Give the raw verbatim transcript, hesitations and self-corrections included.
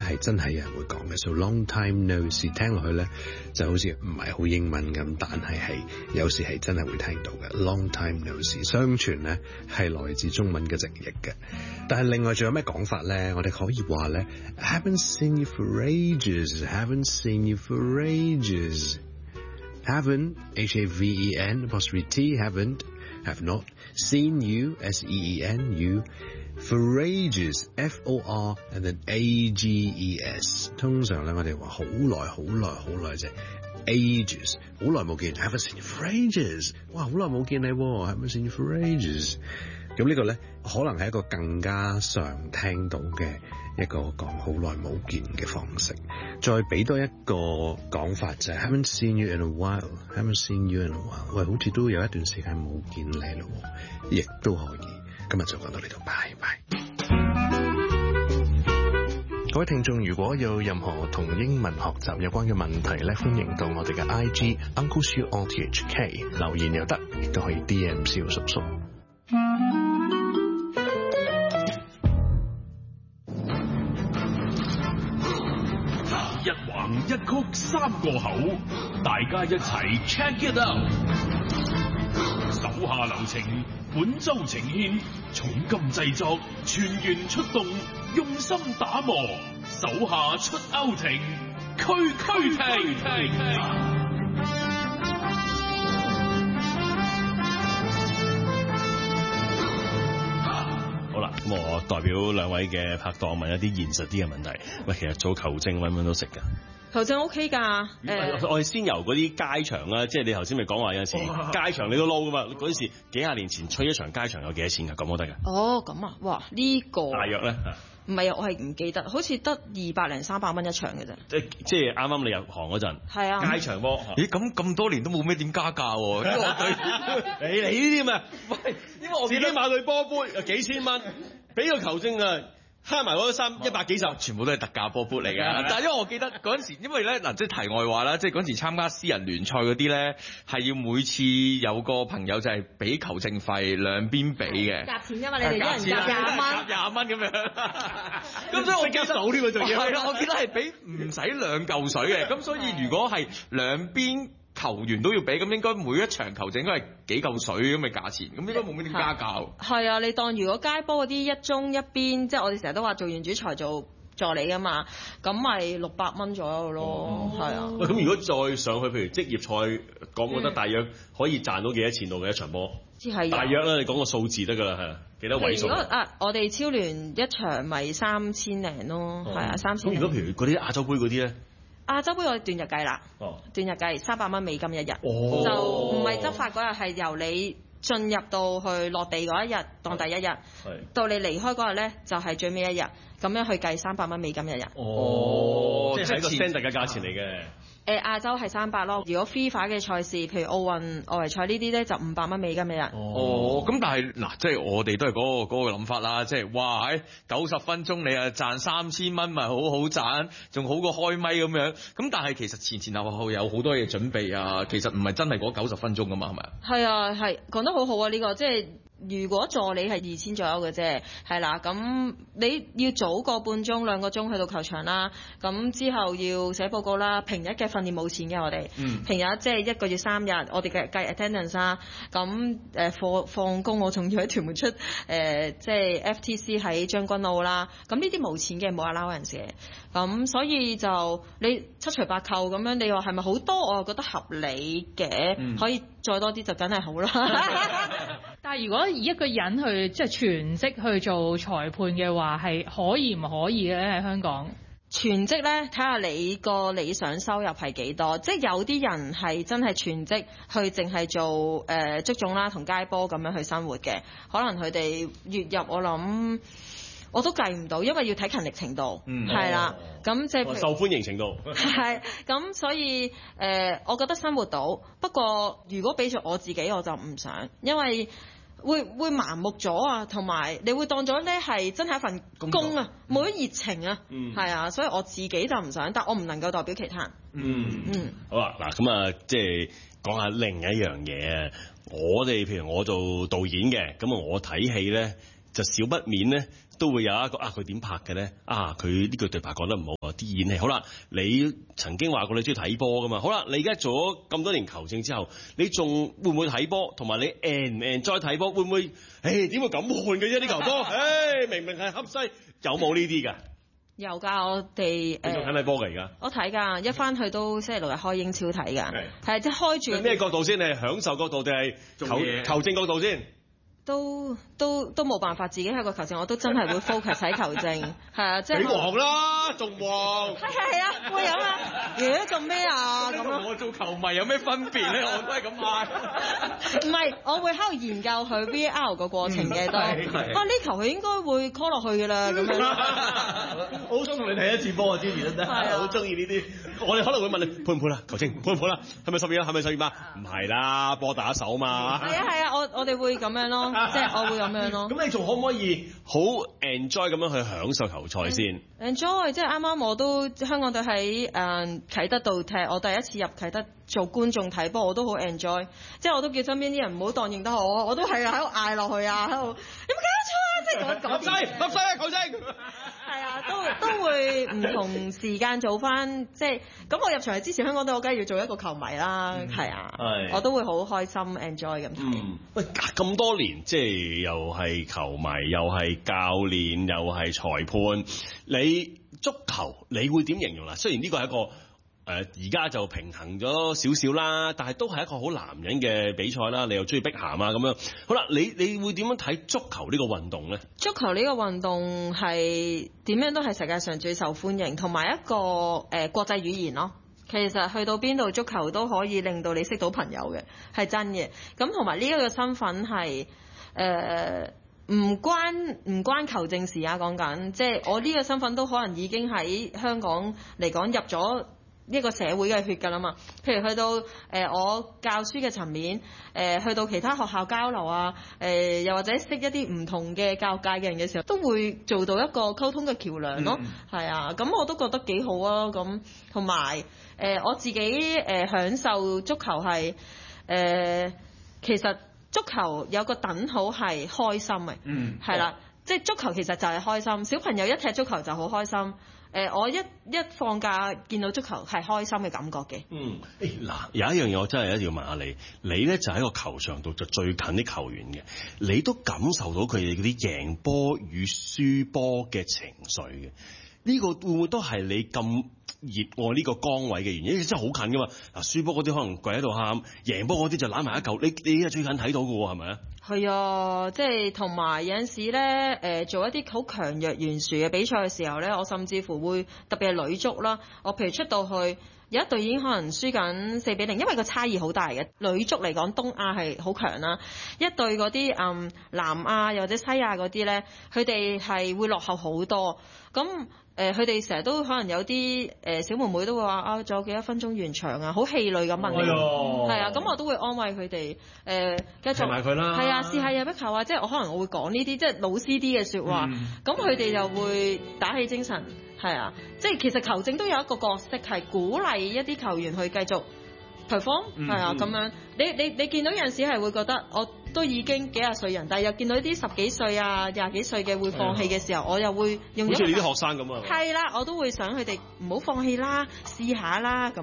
係真係有人會講嘅。So long time no see 聽落去咧就好似唔係好英文咁，但係係有時係真係會聽到嘅。Long time no see 相傳咧係來自中文嘅直譯嘅。但係另外仲有咩講法咧？我哋可以話咧 I haven't seen you for ages, haven't seen you for ages. Haven't, H A V E N apostrophe T, haven't, have not seen you, S E E N, you, for ages, F O R, and then A G E S. 通常咧我哋話好耐好耐好耐啫 ages 好耐冇見 haven't seen you for ages 哇好耐冇見你 haven't seen you for ages 咁呢個咧可能係一個更加常聽到嘅一個講好耐冇見嘅方式。再俾多一個講法就係 haven't seen you in a while haven't seen you in a while 喂好似都有一段時間冇見你咯，亦都可以。今日就講到呢度，拜拜。各位聽眾，如果有任何同英文學習有關嘅問題咧，歡迎到我哋嘅 I G Uncle Siu O T H K 留言又得，亦都可以 D M 蕭叔叔。 一橫一曲三個口，大家一齊 check it out。手下留情，本周呈獻重金製作，全員出動，用心打磨，手下出歐庭，區區聽。好啦，咁我代表兩位嘅拍檔問一啲現實啲嘅問題。喂，其實做球證揾唔揾到食㗎？ 球證 OK 㗎，誒、呃， 我哋先由嗰啲街場啦，即係你頭先咪講話有陣時街場你都撈㗎嘛？嗰陣時幾廿年前吹一場街場有幾多錢㗎？咁都得㗎？ 哦，咁啊，哇，呢、這個大約咧？ 唔係啊，我係唔記得，好似得二百零三百蚊一場嘅啫。即即係啱啱你入行嗰陣， 係啊， 街場波。 咦，咁咁多年都冇咩點加價喎？因為我對你你呢啲咪，喂，因為我自己買對波杯幾千蚊，俾個球證啊！慳埋嗰三一百幾十， 全部都係特價波波嚟㗎。但係因為我記得嗰陣時，因為咧嗱，即係題外話啦，即係嗰陣時參加私人聯賽嗰啲咧，係要每次有個朋友就係俾球證費兩邊俾嘅。 夾錢㗎嘛，你哋一人夾廿蚊， 廿蚊咁樣。 咁所以我記得到呢個仲要係啦，我記得係俾唔使兩嚿水嘅。咁所以如果係兩邊球員都要俾，咁應該每一場球證應該係幾嚿水咁嘅價錢，咁應該冇乜點加價。 係啊，你當如果街波嗰啲一中一邊，即係我哋成日都話做完主裁做助理㗎嘛，咁咪六百蚊左右咯，係、哦、啊。喂， 咁如果再上去，譬如職業賽，講覺得大約可以賺到幾多錢到嘅一場波？ 係大約啦，你講個數字得㗎啦，係幾多位數？ 如果啊，我哋超聯一場咪三千零咯，係、哦、啊，三千。 咁如果譬如嗰啲亞洲杯嗰啲咧？ 亞洲杯我哋斷日計啦， 哦、 斷日計三百蚊美金一日， 哦、 就唔係執法嗰日，係由你進入到去落地嗰一日當第一日，到你離開嗰日咧就係、是、最尾一日，咁樣去計三百蚊美金一日。 哦，即係一個 standard 嘅價錢嚟嘅。 誒、呃、亞洲係三百咯，如果 FIFA 嘅賽事，譬如奧運外圍賽呢啲咧，就五百蚊美金一日。 哦，咁、哦、但係嗱，即係我哋都係嗰、嗰個嗰、嗰個諗法啦，即係哇喺九十分鐘你啊賺三千蚊，咪好好賺，仲好過開咪咁樣。咁但係其實前前後後有好多嘢準備啊，其實唔係真係嗰九十分鐘噶嘛，係咪啊？ 係啊，係講得好好啊！呢、呢個即係。如果助理係二千左右嘅啫，係啦，咁你要早個半鐘兩個鐘去到球場啦，咁之後要寫報告啦。平日嘅訓練冇錢嘅我哋，嗯、平日即係一個月三日，我哋嘅計 attendance 啦。咁誒放放工我仲要喺屯門出誒，即、呃、係、就是、F T C 喺將軍澳啦。咁呢啲冇錢嘅冇阿撈人嘅，咁所以就你七除八扣咁樣，你話係咪好多？我又覺得合理嘅，嗯、可以再多啲就梗係好啦。 但係如果以一個人去即係全職去做裁判嘅話，係可以唔可以咧？喺香港全職咧，睇下你個理想收入係幾多。即係有啲人係真係全職去淨係做誒足總啦同街波咁樣去生活嘅，可能佢哋月入我諗我都計唔到，因為要睇勤力程度，係啦、嗯。咁即係受歡迎程度係咁，所以誒、呃，我覺得生活到。不過如果俾咗我自己，我就唔想，因為會會麻木咗啊，同埋你會當咗咧係真係一份工啊，冇咗熱情啊，係、嗯、啊，所以我自己就唔想，但我唔能夠代表其他人。 嗯嗯，好啦，嗱咁啊，即係講下另一樣嘢啊。我哋譬如我做導演嘅，咁啊我睇戲咧就少不免咧都會有一個啊佢點拍嘅咧啊佢呢句對白講得唔好啊， 喎，啲演戲。好啦，你曾經話過你中意睇波噶嘛？好啦，你而家做咗咁多年球證之後，你仲會唔會睇波？同埋你 enjoy 唔 enjoy 睇波？會唔會？誒點會咁換嘅啫？啲球波，誒明明係恰西，有冇呢啲㗎？ 有㗎，我哋誒。 你仲睇唔睇波㗎而家？ 我睇㗎，一翻去都星期六日開英超睇㗎，係即係開住。 咩角度先？你係享受角度定係球球證角度先？ 都都都冇辦法，自己係個球證，我都真係會 focus 喺球證，係啊，即係。 你黃啦，仲黃。 係係係啊，會有啊。咦？做咩啊？咁樣。我做球迷有咩分別咧？我都係咁嗌。 唔係，我會喺度研究佢 V R 個過程嘅都。啊，呢球佢應該會 call 落去㗎啦，咁樣。 我好想同你睇一次波啊，之前真係好中意呢啲。我哋可能會問你判唔判啦？球證判唔判啦？係咪十二啊？係咪十二碼？唔係啦，波打手嘛。 係啊係啊，我我哋會咁樣咯。即係我會咁樣咯。 咁你仲可唔可以好 enjoy 咁樣去享受球賽先 ？enjoy 即係啱啱我都香港隊喺誒啟德度踢，我第一次入啟德做觀眾睇波，我都好 enjoy。即係我都叫身邊啲人唔好當認得我，我都係喺度嗌落去啊，喺度有冇搞錯啊！即係我講。 立西立西啊，球證。 係啊，都都會唔同時間做翻，即係咁我入場係支持香港隊，我梗係要做一個球迷啦，係、嗯、啊，我都會好開心 enjoy 咁睇。 嗯，喂，咁多年即係又係球迷，又係教練，又係裁判，你足球你會點形容啦？雖然呢個係一個誒而家就平衡咗少少啦，但係都係一個好男人嘅比賽啦。你又中意碧咸啊咁樣，好啦，你你會點樣睇足球呢個運動咧？足球呢個運動係點樣都係世界上最受歡迎，同埋一個誒、呃、國際語言咯。其實去到邊度足球都可以令到你識到朋友嘅，係真嘅。咁同埋呢一個身份係誒唔關唔關球證事啊，講緊即係我呢個身份都可能已經喺香港嚟講入咗呢個社會嘅血㗎啦嘛。譬如去到誒、呃、我教書嘅層面，誒、呃、去到其他學校交流啊，誒、呃、又或者識一啲唔同嘅教育界嘅人嘅時候，都會做到一個溝通嘅橋梁咯。係、嗯、啊，咁我都覺得幾好啊。咁同埋誒我自己誒、呃、享受足球係誒、呃、其實足球有個等號係開心嘅，嗯，係啦，即係足球其實就係開心。小朋友一踢足球就好開心。誒、呃，我一一放假見到足球係開心嘅感覺嘅。嗯，誒嗱，有一樣嘢我真係一定要問下你，你咧就喺個球場度就最近啲球員嘅，你都感受到佢哋嗰啲贏波與輸波嘅情緒嘅。呢、這個會唔會都係你咁熱愛呢個崗位嘅原因？真係好近噶嘛！嗱，輸波嗰啲可能跪喺度喊，贏波嗰啲就攬埋一嚿。你你係最近睇到嘅喎，係咪啊？係啊，即係同埋有陣時咧，誒、呃、做一啲好強弱懸殊嘅比賽嘅時候咧，我甚至乎會特別係女足啦。我譬如出到去有一隊已經可能輸緊四比零，因為個差異好大嘅。女足嚟講，東亞係好強啦，一隊嗰啲嗯南亞又或者西亞嗰啲咧，佢哋係會落後好多。咁誒，佢哋成日都可能有啲誒、呃、小妹妹都會話啊，仲有幾多分鐘完場啊，好氣餒咁問你，係、哎、啊，咁我都會安慰佢哋誒，繼續埋佢啦，係啊，試下入一球啊，即係我可能我會講呢啲即係老師啲嘅説話，咁佢哋就會打起精神，係啊，即係其實球證都有一個角色係鼓勵一啲球員去繼續 perform，係啊，咁樣你你你見到有陣時係會覺得我都已經幾廿歲人，但係又見到啲十幾歲啊、廿幾歲嘅會放棄嘅時候，我又會用好似你啲學生咁啊，係啦，我都會想佢哋唔好放棄啦，試下啦咁。